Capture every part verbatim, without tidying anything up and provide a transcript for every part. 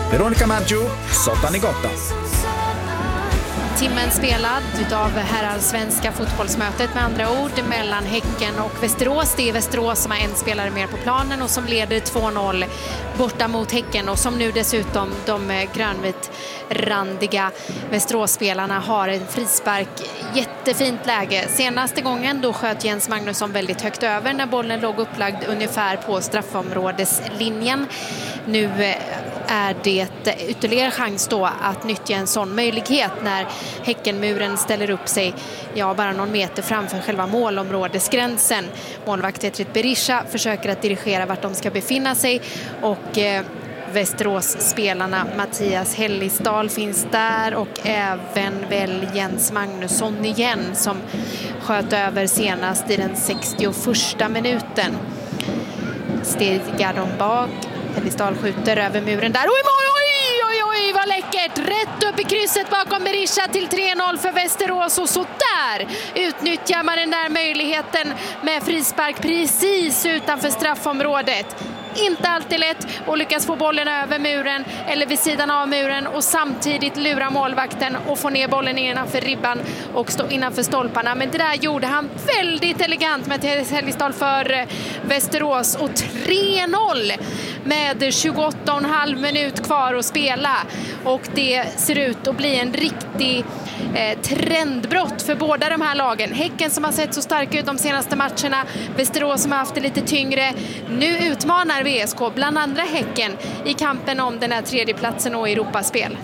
Veronica Maggio, Sottanigotta. Timmen spelad utav herrallsvenska fotbollsmötet med andra ord mellan Häcken och Västerås. Det är Västerås som har en spelare mer på planen och som leder två noll borta mot Häcken och som nu dessutom de grönvitrandiga Västerås-spelarna har en frispark. Jättefint läge. Senaste gången då sköt Jens Magnusson väldigt högt över när bollen låg upplagd ungefär på straffområdeslinjen. Nu är det ytterligare chans då att nyttja en sån möjlighet när Häckenmuren ställer upp sig ja, bara någon meter framför själva målområdesgränsen. Målvakt Etrit Berisha försöker att dirigera vart de ska befinna sig och eh, Västerås-spelarna Mattias Hellisdal finns där och även väl Jens Magnusson igen som sköt över senast i den sextioförsta minuten. Stegar de bak. Hellisdal skjuter över muren där. Oj, oj, oj, oj, vad läckert! Rätt upp i krysset bakom Berisha till tre noll för Västerås. Och så där utnyttjar man den där möjligheten med frispark precis utanför straffområdet. Inte alltid lätt att lyckas få bollen över muren eller vid sidan av muren och samtidigt lura målvakten och få ner bollen innanför ribban och stå innanför stolparna. Men det där gjorde han väldigt elegant med Hellisdal för Västerås och tre noll med tjugoåtta och en halv minut kvar att spela. Och det ser ut att bli en riktig eh, trendbrott för båda de här lagen. Häcken som har sett så starka ut de senaste matcherna, Västerås som har haft det lite tyngre. Nu utmanar V S K bland andra Häcken i kampen om den här tredje platsen och Europaspel.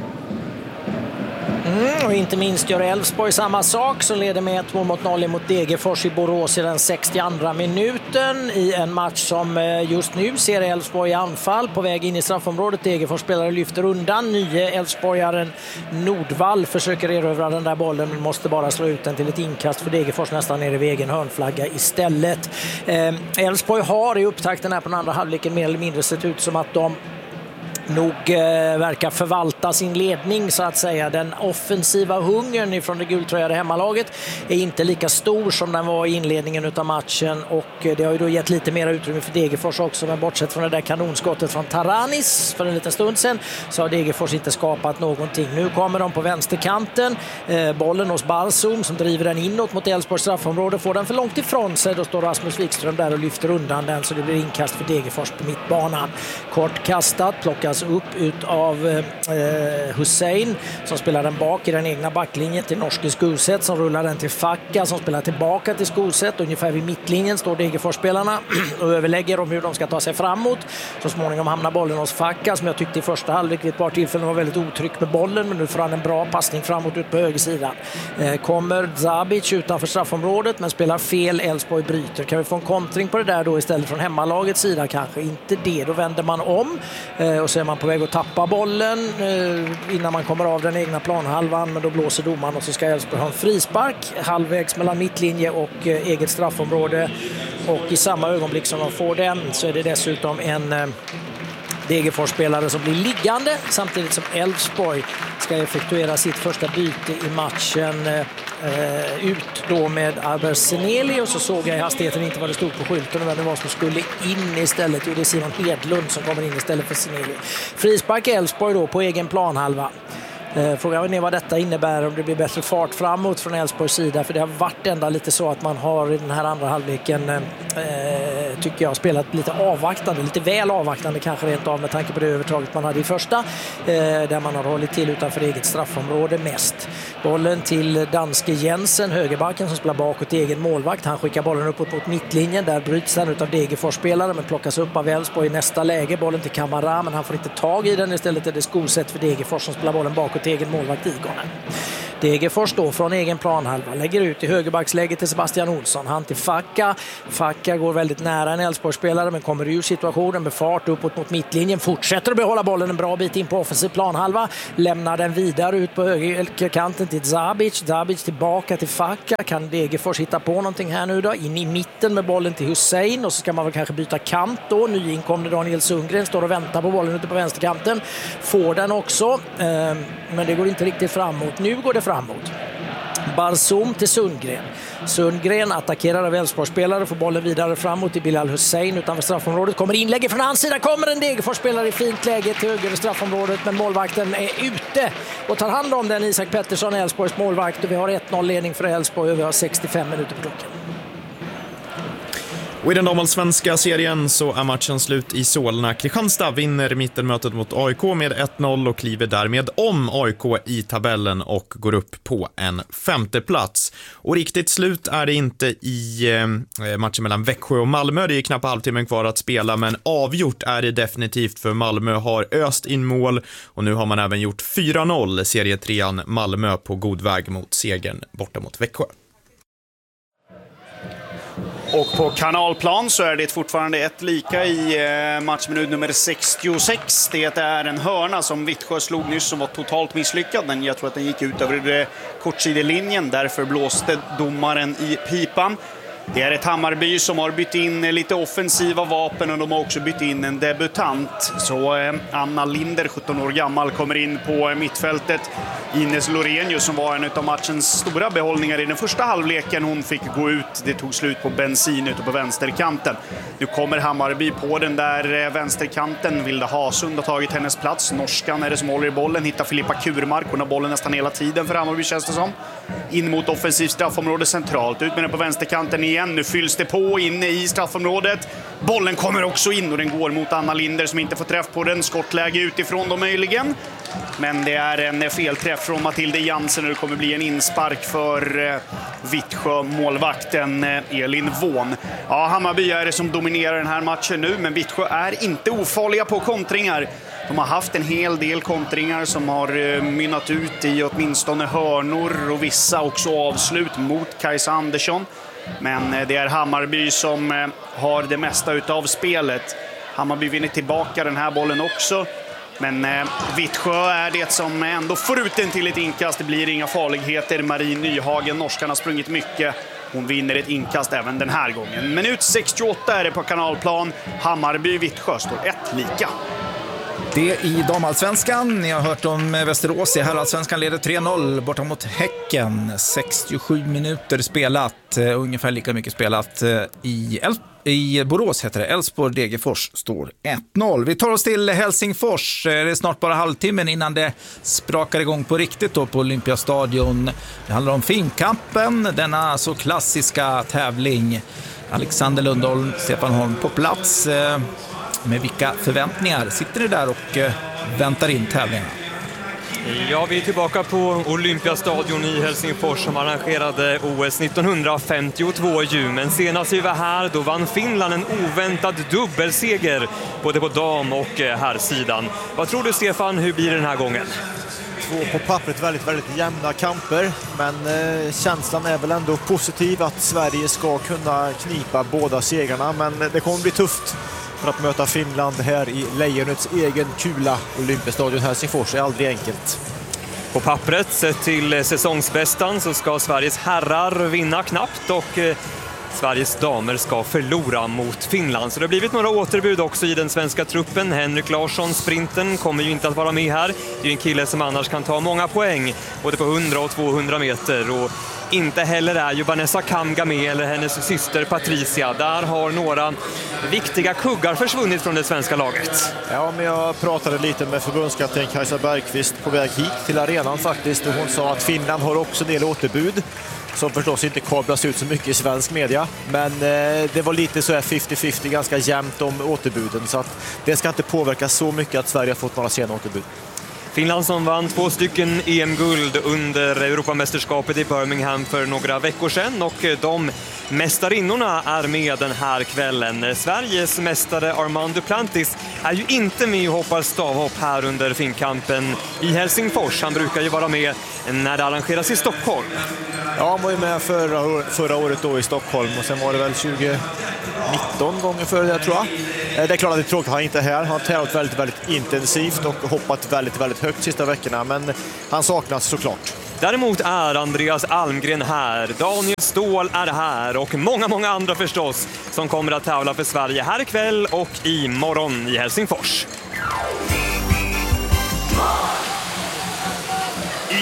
Mm, och inte minst gör Elfsborg samma sak som leder med ett mål mot noll mot Degerfors i Borås i den sextioandra minuten i en match som just nu ser Elfsborg i anfall på väg in i straffområdet. Degerfors spelare lyfter undan. Nye Elfsborgaren Nordvall försöker erövra den där bollen men måste bara slå ut den till ett inkast för Degerfors nästan nere vid egen hörnflagga istället. Elfsborg eh, har i upptakten här på den andra halvleken mer eller mindre sett ut som att de nog eh, verkar förvalta sin ledning så att säga. Den offensiva hungern ifrån det gultröjade hemmalaget är inte lika stor som den var i inledningen utav matchen och det har ju då gett lite mer utrymme för Degerfors också, men bortsett från det där kanonskottet från Taranis för en liten stund sedan så har Degerfors inte skapat någonting. Nu kommer de på vänsterkanten, eh, bollen hos Barsum som driver den inåt mot Elfsborgs straffområde, får den för långt ifrån sig, då står Rasmus Wikström där och lyfter undan den så det blir inkast för Degerfors på mittbanan. Kort kastat, plockas upp ut av eh, Hussein som spelar den bak i den egna backlinjen till norske Skuset som rullar den till Facka som spelar tillbaka till Skuset. Ungefär vid mittlinjen står Degerfors-spelarna och överlägger om hur de ska ta sig framåt. Så småningom hamnar bollen hos Facka som jag tyckte i första halvlek vid ett par tillfällen var väldigt otrygg med bollen, men nu får han en bra passning framåt ut på högersidan. Eh, kommer Zabic utanför straffområdet men spelar fel, Elfsborg bryter. Kan vi få en kontring på det där då istället från hemmalagets sida? Kanske inte det. Då vänder man om eh, och så är man på väg att tappa bollen eh, innan man kommer av den egna planhalvan, men då blåser domaren och så ska Elfsborg ha en frispark halvvägs mellan mittlinje och eh, eget straffområde och i samma ögonblick som de får den så är det dessutom en eh, Degerfors-spelare som blir liggande samtidigt som Elfsborg ska effektuera sitt första byte i matchen eh, ut då med Albert Seneli och så såg jag i hastigheten inte vad det stod på skylten och vem det var som skulle in istället. Jo, det är Simon Hedlund som kommer in istället för Seneli. Frispark Elfsborg då på egen planhalva. Frågan är vad detta innebär, om det blir bättre fart framåt från Elfsborgs sida, för det har varit ändå lite så att man har i den här andra halvleken eh, tycker jag spelat lite avvaktande, lite väl avvaktande kanske rent av med tanke på det övertaget man hade i första eh, där man har hållit till utanför eget straffområde mest. Bollen till danske Jensen, högerbacken som spelar bakåt i egen målvakt, han skickar bollen uppåt mot mittlinjen, där bryts den utav Degerfors-spelare men plockas upp av Elfsborg i nästa läge, bollen till Kamara men han får inte tag i den, istället är det Skoset för Degerfors som spelar bollen bakåt egen målvakt Igonen. Degerfors då från egen planhalva lägger ut i högerbacksläget till Sebastian Olsson, han till Facka. Facka går väldigt nära en Elfsborgsspelare men kommer ur situationen med fart uppåt mot mittlinjen, fortsätter att behålla bollen en bra bit in på offensiv planhalva, lämnar den vidare ut på högerkanten till Zabic. Zabic tillbaka till Facka. Kan Degerfors hitta på någonting här nu då? In i mitten med bollen till Hussein och så ska man väl kanske byta kant då. Nyinkomne Daniel Sundgren står och väntar på bollen ute på vänsterkanten. Får den också, men det går inte riktigt framåt. Nu går det framåt. Barzum till Sundgren. Sundgren attackerar av Elfsborgsspelare, får bollen vidare framåt till Bilal Hussein utanför straffområdet. Kommer inlägget från hans sida, kommer en Degerfors-spelare i fint läge till höger i straffområdet, men målvakten är ute och tar hand om den. Isak Pettersson, Elfsborgs målvakt, och vi har ett noll ledning för Elfsborg och vi har sextiofem minuter på klockan. Och i den damallsvenska serien så är matchen slut i Solna. Kristianstad vinner mittenmötet mot A I K med ett noll och kliver därmed om A I K i tabellen och går upp på en femte plats. Och riktigt slut är det inte i eh, matchen mellan Växjö och Malmö. Det är knappt halvtimmen kvar att spela, men avgjort är det definitivt, för Malmö har öst in mål och nu har man även gjort fyra noll. Serietrean Malmö på god väg mot segern borta mot Växjö. Och på Kanalplan så är det fortfarande ett lika i matchminut nummer sextiosex. Det är en hörna som Vittsjö slog nyss som var totalt misslyckad. Men jag tror att den gick ut över kortsidelinjen. Därför blåste domaren i pipan. Det är ett Hammarby som har bytt in lite offensiva vapen och de har också bytt in en debutant. Så eh, Anna Linder, sjutton år gammal, kommer in på mittfältet. Ines Lorenius, som var en av matchens stora behållningar i den första halvleken, hon fick gå ut. Det tog slut på bensin ute på vänsterkanten. Nu kommer Hammarby på den där eh, vänsterkanten. Vilda Hasund har tagit hennes plats. Norskan är det som håller i bollen. Hittar Filippa Kurmark. Hon har bollen nästan hela tiden för Hammarby, känns det som. In mot offensivt straffområde centralt. Ut med den på vänsterkanten igen. Nu fylls det på inne i straffområdet. Bollen kommer också in och den går mot Anna Linder som inte får träff på den. Skottläge utifrån då möjligen. Men det är en felträff från Matilde Jansen och det kommer bli en inspark för eh, Vittsjö målvakten eh, Elin Vån. Ja, Hammarby är det som dominerar den här matchen nu, men Vittsjö är inte ofarliga på kontringar. De har haft en hel del kontringar som har eh, mynnat ut i åtminstone hörnor och vissa också avslut mot Kajsa Andersson. Men eh, det är Hammarby som eh, har det mesta utav spelet. Hammarby vinner tillbaka den här bollen också. Men eh, Vittsjö är det som ändå får ut den till ett inkast. Det blir inga farligheter. Marie Nyhagen, norskan, har sprungit mycket. Hon vinner ett inkast även den här gången. Minut sextioåtta är det på Kanalplan. Hammarby-Vittsjö står ett lika. Det i damallsvenskan. Ni har hört om Västerås i herrallsvenskan, leder tre noll borta mot Häcken. sextiosju minuter spelat, ungefär lika mycket spelat i Elf- i Borås heter det. Elfsborg Degerfors står ett noll. Vi tar oss till Helsingfors. Det är snart bara halvtimmen innan det sprakar igång på riktigt då på Olympiastadion. Det handlar om Finnkampen, denna så klassiska tävling. Alexander Lundholm, Stefan Holm på plats. Med vilka förväntningar sitter det där och väntar in tävlingarna? Ja, vi är tillbaka på Olympiastadion i Helsingfors som arrangerade O S nittonhundrafemtiotvå ju. Men senast vi var här, då vann Finland en oväntad dubbelseger både på dam- och herrsidan. Vad tror du, Stefan, hur blir det den här gången? Två på pappret väldigt, väldigt jämna kamper, men eh, känslan är väl ändå positiv att Sverige ska kunna knipa båda segrarna, men det kommer bli tufft för att möta Finland här i Lejonets egen kula. Olympiastadion Helsingfors är aldrig enkelt. På pappret, sett till säsongsbästan, så ska Sveriges herrar vinna knappt och eh, Sveriges damer ska förlora mot Finland. Så det har blivit några återbud också i den svenska truppen. Henrik Larsson, sprinten, kommer ju inte att vara med här. Det är en kille som annars kan ta många poäng, både på hundra och tvåhundra meter. Och inte heller är ju Vanessa Kamga med, eller hennes syster Patricia. Där har några viktiga kuggar försvunnit från det svenska laget. Ja, men jag pratade lite med förbundskapten Kajsa Bergqvist på väg hit till arenan faktiskt. Och hon sa att Finland har också en del återbud som förstås inte kablas ut så mycket i svensk media. Men eh, det var lite så här femtio femtio, ganska jämnt om återbuden. Så att det ska inte påverka så mycket att Sverige har fått några sena återbud. Finland som vann två stycken E M-guld under Europamästerskapet i Birmingham för några veckor sedan, och de mästarinnorna är med den här kvällen. Sveriges mästare Armand Duplantis är ju inte med och hoppar stavhopp här under Finnkampen i Helsingfors. Han brukar ju vara med när det arrangeras i Stockholm. Ja, han var ju med förra, förra året då i Stockholm, och sen var det väl tjugo nitton gånger före det, tror jag. Det är klart att det är tråkigt att han inte är här. Han har tränat väldigt, väldigt intensivt och hoppat väldigt, väldigt högt sista veckorna, men han saknas såklart. Däremot är Andreas Almgren här, Daniel Ståhl är här och många, många andra förstås som kommer att tävla för Sverige här ikväll och imorgon i Helsingfors. I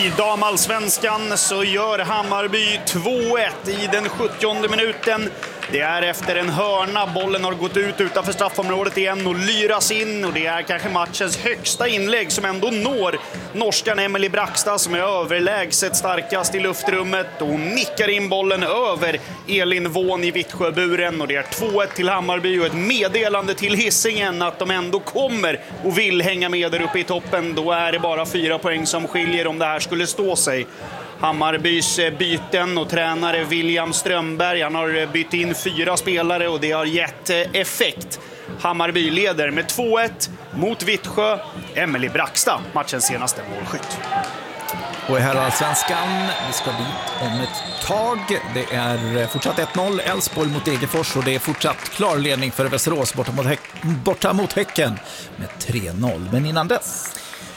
I damallsvenskan så gör Hammarby två ett i den sjuttionde minuten. Det är efter en hörna, bollen har gått ut utanför straffområdet igen och lyras in, och det är kanske matchens högsta inlägg som ändå når norskan Emily Brackstad, som är överlägset starkast i luftrummet, och hon nickar in bollen över Elin Vån i Vittsjöburen, och det är två ett till Hammarby och ett meddelande till Hisingen att de ändå kommer och vill hänga med där uppe i toppen. Då är det bara fyra poäng som skiljer om det här skulle stå sig. Hammarbys byten och tränare William Strömberg, han har bytt in fyra spelare och det har gett effekt. Hammarby leder med två ett mot Vittsjö. Emily Brackstad, matchens senaste målskytt. Och i herrallsvenskan, vi ska dit om ett tag. Det är fortsatt ett noll, Elfsborg mot Degerfors, och det är fortsatt klar ledning för Västerås borta mot, Häck- borta mot Häcken med tre noll. Men innan dess...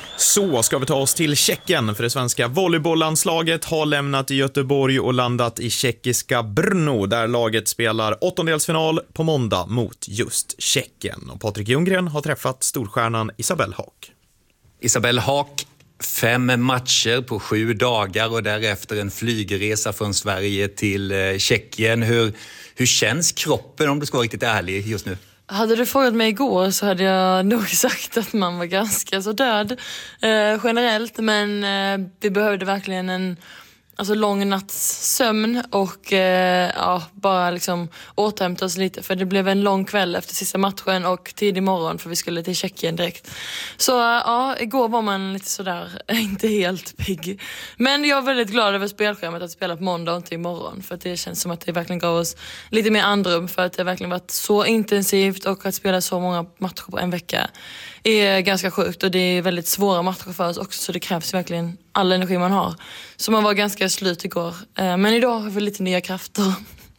Så ska vi ta oss till Tjeckien, för det svenska volleybollandslaget har lämnat i Göteborg och landat i tjeckiska Brno, där laget spelar åttondelsfinal på måndag mot just Tjeckien. Och Patrik Ljunggren har träffat storstjärnan Isabelle Haak. Isabelle Haak, fem matcher på sju dagar och därefter en flygresa från Sverige till Tjeckien. Hur, hur känns kroppen, om du ska vara riktigt ärlig just nu? Hade du frågat mig igår så hade jag nog sagt att man var ganska så död eh, generellt. Men eh, vi behövde verkligen en alltså, lång natts sömn och eh, ja, bara liksom återhämta oss lite. För det blev en lång kväll efter sista matchen och tidig morgon, för vi skulle till Tjeckien direkt. Så ja, igår var man lite sådär, inte helt pigg. Men jag är väldigt glad över spelschemat att spela på måndag och inte imorgon. För att det känns som att det verkligen gav oss lite mer andrum. För att det verkligen varit så intensivt, och att spela så många matcher på en vecka är ganska sjukt. Och det är väldigt svåra matcher för oss också, så det krävs verkligen all energi man har. Så man var ganska slut igår. Men idag har vi lite nya krafter.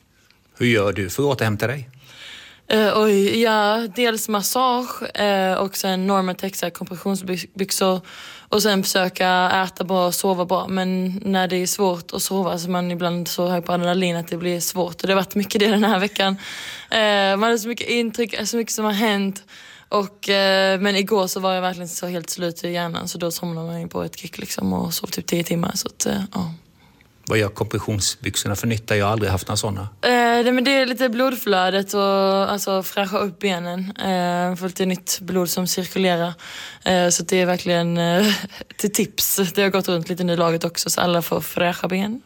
Hur gör du för att återhämta dig? Uh, oj, ja, dels massage uh, och sen Normatex, kompressionsbyxor, och sen försöka äta bra och sova bra. Men när det är svårt att sova så man ibland så hög på adrenalin att det blir svårt. Och det har varit mycket det den här veckan. Uh, man har så mycket intryck, så mycket som har hänt. Och, eh, men igår så var jag verkligen så helt slut i hjärnan, så då somnade man in på ett kick liksom och sov typ tio timmar. Så att, eh, ja. Vad gör kompressionsbyxorna för nytta? Jag har aldrig haft några sådana. Eh, det, men det är lite blodflödet och alltså, fräscha upp benen. Eh, få lite nytt blod som cirkulerar. Eh, så det är verkligen eh, till tips. Det har gått runt lite nu laget också, så alla får fräscha ben.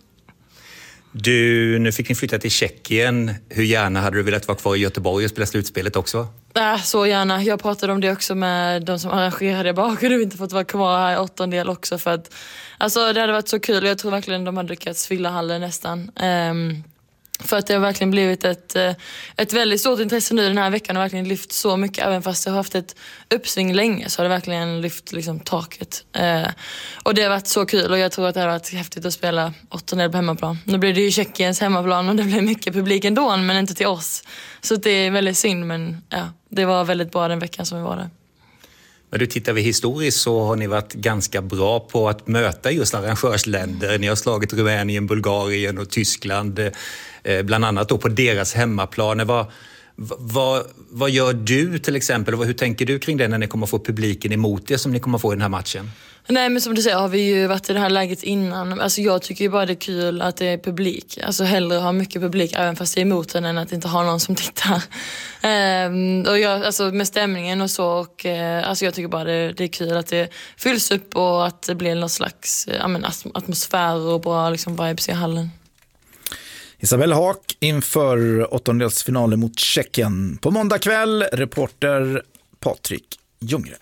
Du, nu fick ni flytta till Tjeckien. Hur gärna hade du velat vara kvar i Göteborg och spela slutspelet också? Äh, så gärna. Jag pratade om det också med de som arrangerade bak, och du inte fått vara kvar här i åttondel också, för att alltså, det hade varit så kul. Jag tror verkligen de hade lyckats fylla hallen nästan. Um, för att det har verkligen blivit ett, ett väldigt stort intresse nu den här veckan, och verkligen lyft så mycket. Även fast jag har haft ett uppsving länge så har det verkligen lyft liksom, taket. Uh, och det har varit så kul, och jag tror att det har varit häftigt att spela åttondel på hemmaplan. Nu blir det ju Tjeckiens hemmaplan och det blir mycket publik ändå, men inte till oss. Så det är väldigt synd, men ja, det var väldigt bra den veckan som vi var där. När du tittar vi historiskt så har ni varit ganska bra på att möta just arrangörsländer. Ni har slagit Rumänien, Bulgarien och Tyskland, eh, bland annat då på deras hemmaplan. Vad, vad, vad gör du till exempel? Hur tänker du kring det när ni kommer få publiken emot er som ni kommer få i den här matchen? Nej, men som du säger har vi ju varit i det här läget innan. Alltså jag tycker ju bara det är kul att det är publik. Alltså hellre ha mycket publik även fast det är emot den än att inte ha någon som tittar. Ehm, och jag, alltså med stämningen och så. Och, eh, alltså jag tycker bara det, det är kul att det fylls upp och att det blir någon slags eh, men, atmosfär och bra liksom, vibes i hallen. Isabelle Haak inför åttondelsfinalen mot Tjeckien. På måndag kväll, reporter Patrik Ljunggren.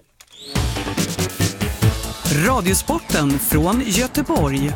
Radiosporten från Göteborg.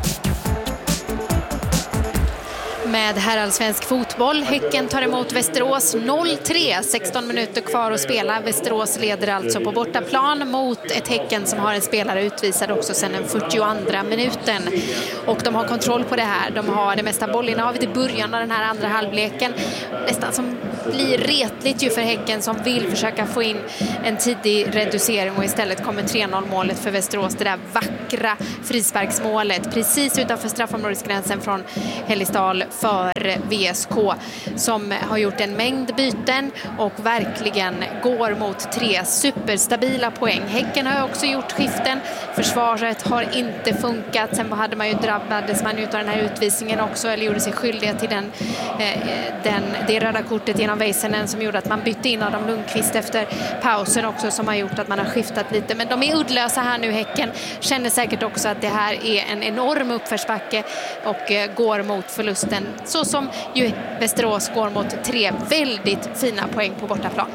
Med herrallsvensk fotboll. Häcken tar emot Västerås noll tre. sexton minuter kvar att spela. Västerås leder alltså på bortaplan mot ett Häcken som har en spelare utvisad också sedan den fyrtioandra minuten. Och de har kontroll på det här. De har det mesta bollinnehavet i början av den här andra halvleken. Nästan som blir retligt ju för Häcken som vill försöka få in en tidig reducering, och istället kommer tre noll målet för Västerås. Det där vackra frisparksmålet precis utanför straffområdesgränsen från Hellisdal för V S K, som har gjort en mängd byten och verkligen går mot tre superstabila poäng. Häcken har också gjort skiften. Försvaret har inte funkat. Sen hade man ju drabbades man ut av den här utvisningen också, eller gjorde sig skyldiga till den, eh, den, det röda kortet genom Väisänen som gjorde att man bytte in Adam Lundqvist efter pausen också, som har gjort att man har skiftat lite. Men de är uddlösa här nu. Häcken känner säkert också att det här är en enorm uppförsbacke och eh, går mot förlusten, så som ju Västerås går mot tre väldigt fina poäng på bortaplan.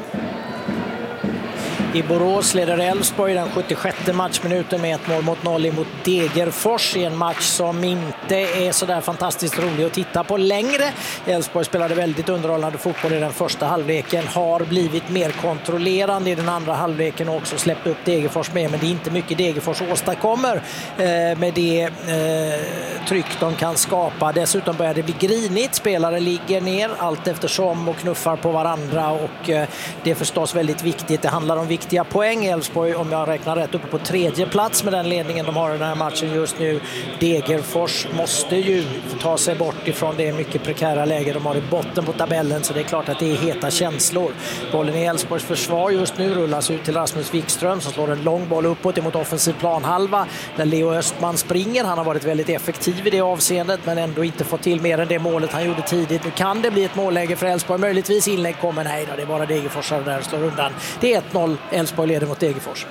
I Borås leder Elfsborg den sjuttiosjätte matchminuten med ett mål mot noll emot Degerfors i en match som inte är så där fantastiskt rolig att titta på längre. Elfsborg spelade väldigt underhållande fotboll i den första halvleken, har blivit mer kontrollerande i den andra halvleken och också släppt upp Degerfors med, men det är inte mycket Degerfors åstadkommer eh, med det eh, tryck de kan skapa. Dessutom börjar det bli grinigt, spelare ligger ner allt eftersom och knuffar på varandra, och eh, det är förstås väldigt viktigt. Det handlar om viktiga poäng. Elfsborg, om jag räknar rätt, uppe på tredje plats med den ledningen de har i den här matchen just nu. Degerfors måste ju ta sig bort ifrån det mycket prekära läge de har i botten på tabellen, så det är klart att det är heta känslor. Bollen i Elfsborgs försvar just nu rullas ut till Rasmus Wikström som slår en lång boll uppåt emot offensiv planhalva där Leo Östman springer. Han har varit väldigt effektiv i det avseendet men ändå inte fått till mer än det målet han gjorde tidigt. Nu kan det bli ett målläge för Elfsborg. Möjligtvis inlägg kommer. Nej då, det är bara Degerforsare där slår undan. Det är ett noll. Elfsborg leder mot Degerfors.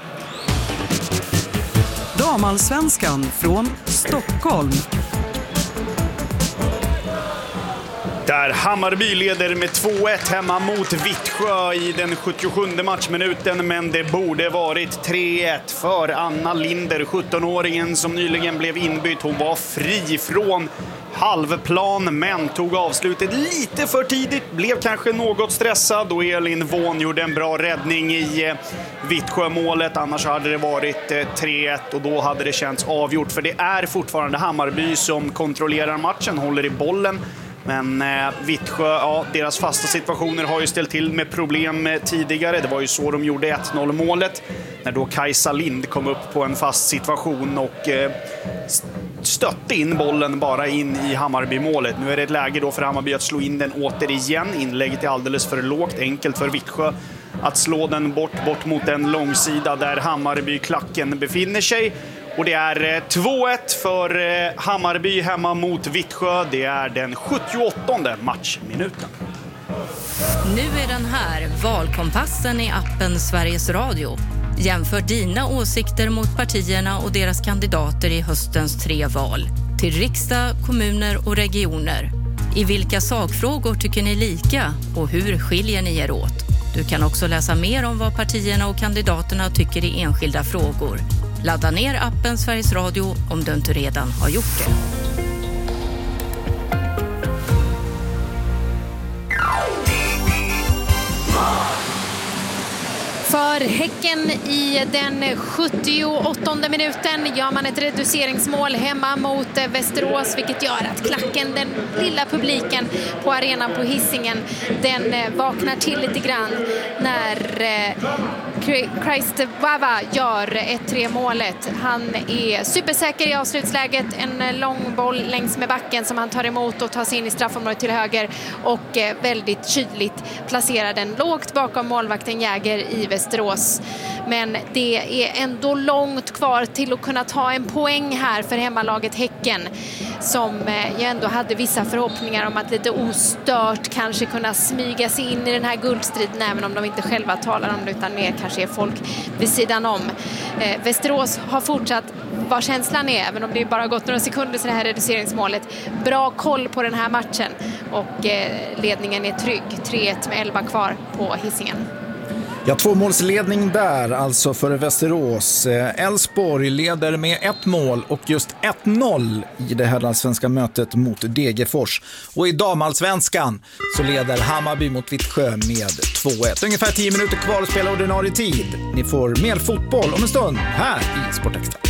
Damallsvenskan från Stockholm. Där Hammarby leder med två ett hemma mot Vittsjö i den sjuttiosjunde matchminuten, men det borde varit tre ett för Anna Linder, sjuttonåringen som nyligen blev inbytt. Hon var fri från halvplan men tog avslutet lite för tidigt, blev kanske något stressad och Elin Vån gjorde en bra räddning i Vittsjö-målet. Annars hade det varit tre ett och då hade det känts avgjort, för det är fortfarande Hammarby som kontrollerar matchen, håller i bollen. Men eh, Vittsjö, ja, deras fasta situationer har ju ställt till med problem tidigare. Det var ju så de gjorde ett noll målet när då Kajsa Lind kom upp på en fast situation och eh, stötte in bollen bara in i Hammarby-målet. Nu är det ett läge då för Hammarby att slå in den återigen. Inlägget är alldeles för lågt, enkelt för Vittsjö att slå den bort, bort mot en långsida där Hammarby-klacken befinner sig. Och det är två ett för Hammarby hemma mot Vittsjö. Det är den sjuttioåttonde matchminuten. Nu är den här, valkompassen i appen Sveriges Radio. Jämför dina åsikter mot partierna och deras kandidater i höstens tre val. Till riksdag, kommuner och regioner. I vilka sakfrågor tycker ni lika och hur skiljer ni er åt? Du kan också läsa mer om vad partierna och kandidaterna tycker i enskilda frågor. Ladda ner appen Sveriges Radio om du inte redan har gjort det. För Häcken i den sjuttioåttonde minuten gör man ett reducering hemma mot Västerås, vilket gör att klacken, den lilla publiken på arenan på Hisingen, den vaknar till lite grann när Christ Wawa gör ett tre målet. Han är supersäker i avslutsläget, en lång boll längs med backen som han tar emot och tar sig in i straffområdet till höger och väldigt kyligt placerar den lågt bakom målvakten Jäger i Västerås. Men det är ändå långt kvar till att kunna ta en poäng här för hemmalaget Häcken, som ju ändå hade vissa förhoppningar om att lite ostört kanske kunna smyga sig in i den här guldstriden, även om de inte själva talar om det utan mer kanske är folk vid sidan om. Eh, Västerås har fortsatt vad känslan är, även om det bara gått några sekunder så det här reduceringsmålet. Bra koll på den här matchen och eh, ledningen är trygg. tre ett med elva kvar på Hisingen. Ja, tvåmålsledning där alltså för Västerås. Elfsborg leder med ett mål och just ett noll i det här svenska mötet mot Degerfors. Och i damallsvenskan så leder Hammarby mot Vittsjö med två ett. Ungefär tio minuter kvar att spela ordinarie tid. Ni får mer fotboll om en stund här i Sportextra.